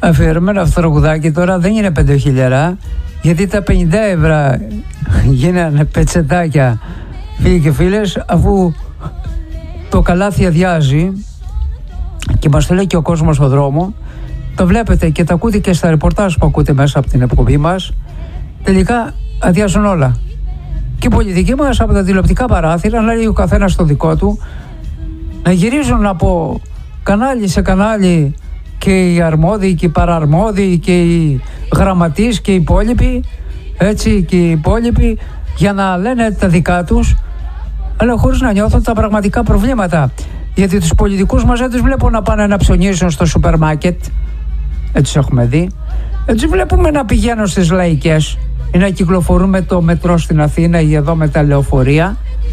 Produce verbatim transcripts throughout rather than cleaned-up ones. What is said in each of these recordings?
αφιερωμένο αυτό το τραγουδάκι τώρα δεν είναι πέντε χιλιάρικα, γιατί τα πενήντα ευρώ γίνανε πετσετάκια, φίλοι και φίλες, αφού το καλάθι αδειάζει και μας το λέει και ο κόσμος στον δρόμο. Το βλέπετε και τα ακούτε και στα ρεπορτάζ που ακούτε μέσα από την εκπομπή μας. Τελικά αδειάζουν όλα. Και οι πολιτικοί μας από τα τηλεοπτικά παράθυρα, να λέει ο καθένας το δικό του, να γυρίζουν από κανάλι σε κανάλι και οι αρμόδιοι και οι παραρμόδιοι και οι γραμματείς και οι υπόλοιποι, έτσι, και οι υπόλοιποι, για να λένε τα δικά τους, αλλά χωρίς να νιώθουν τα πραγματικά προβλήματα. Γιατί τους πολιτικούς μας δεν τους βλέπω να πάνε να ψωνίζουν στο σούπερ μάρκετ, έτσι έχουμε δει. Έτσι βλέπουμε να πηγαίνουν στις λαϊκές ή να κυκλοφορούν με το μετρό στην Αθήνα ή εδώ με τα λεωφορεία,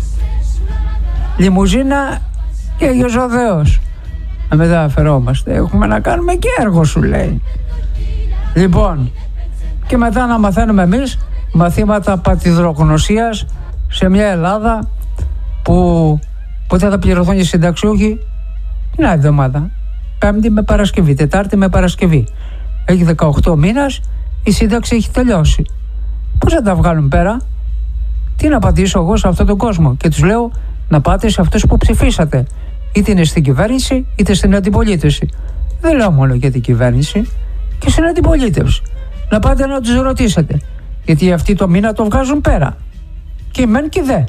λιμουζίνα και Αγιος ο Θεός. Να μεταφερόμαστε, έχουμε να κάνουμε και έργο, σου λέει. Λοιπόν, και μετά να μαθαίνουμε εμείς μαθήματα πατηδρογνωσίας σε μια Ελλάδα που ποτέ θα πληρωθούν οι συνταξιούχοι την άλλη εβδομάδα, Πέμπτη με Παρασκευή, Τετάρτη με Παρασκευή. Έχει δεκαοκτώ μήνες, η σύνταξη έχει τελειώσει. Πώς θα τα βγάλουν πέρα? Τι να απαντήσω εγώ σε αυτόν τον κόσμο? Και τους λέω να πάτε σε αυτούς που ψηφίσατε, είτε είναι στην κυβέρνηση είτε στην αντιπολίτευση. Δεν λέω μόνο για την κυβέρνηση, και στην αντιπολίτευση. Να πάτε να τους ρωτήσετε, γιατί αυτοί το μήνα το βγάζουν πέρα, και μεν και δε.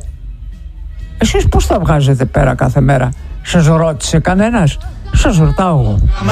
Εσείς πώς τα βγάζετε πέρα κάθε μέρα? Σας ρώτησε κανένας? Σας ρωτάω εγώ.